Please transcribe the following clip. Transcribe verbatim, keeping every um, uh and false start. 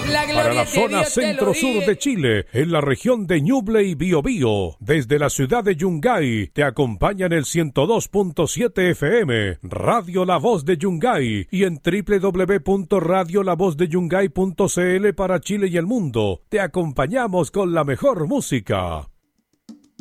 La Para la zona centro-sur de Chile, en la región de Ñuble y Biobío, desde la ciudad de Yungay, te acompaña en el ciento dos punto siete F M, Radio La Voz de Yungay, y en doble u doble u doble u punto radio la voz de yungay punto c l para Chile y el mundo. Te acompañamos con la mejor música.